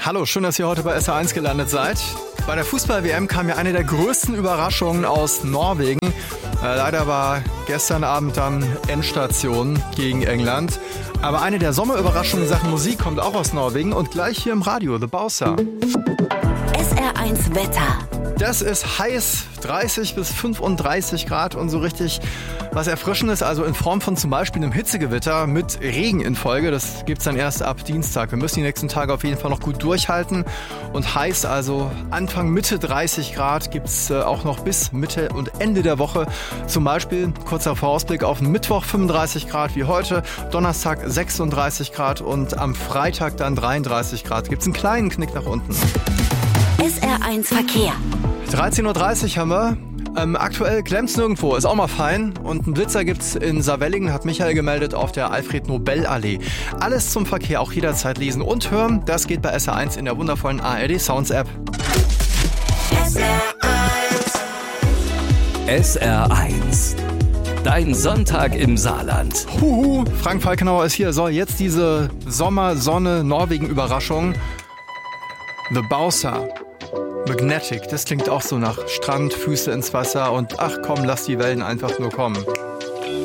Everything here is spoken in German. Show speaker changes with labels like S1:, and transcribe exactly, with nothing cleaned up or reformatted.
S1: Hallo, schön, dass ihr heute bei S R eins gelandet seid. Bei der Fußball-W M kam ja eine der größten Überraschungen aus Norwegen. Äh, leider war gestern Abend dann Endstation gegen England. Aber eine der Sommerüberraschungen in Sachen Musik kommt auch aus Norwegen und gleich hier im Radio, The Bowser.
S2: S R eins Wetter.
S1: Das ist heiß, dreißig bis fünfunddreißig Grad und so richtig was Erfrischendes, also in Form von zum Beispiel einem Hitzegewitter mit Regen in Folge. Das gibt's dann erst ab Dienstag. Wir müssen die nächsten Tage auf jeden Fall noch gut durchhalten und heiß, also Anfang, Mitte dreißig Grad gibt's äh, auch noch bis Mitte und Ende der Woche. Zum Beispiel, kurzer Vorausblick auf Mittwoch fünfunddreißig Grad wie heute, Donnerstag sechsunddreißig Grad und am Freitag dann dreiunddreißig Grad. Gibt's einen kleinen Knick nach unten.
S2: S R eins Verkehr.
S1: dreizehn Uhr dreißig haben wir. Ähm, aktuell klemmt's nirgendwo, ist auch mal fein. Und einen Blitzer gibt's in Saarwellingen, hat Michael gemeldet, auf der Alfred-Nobel-Allee. Alles zum Verkehr auch jederzeit lesen und hören. Das geht bei S R eins in der wundervollen A R D Sounds App.
S2: S R eins.
S3: S R eins. Dein Sonntag im Saarland.
S1: Huhu, Frank Falkenauer ist hier. So, jetzt diese Sommer-Sonne-Norwegen-Überraschung. The Bowser. Magnetic, das klingt auch so nach Strand, Füße ins Wasser und ach komm, lass die Wellen einfach nur kommen.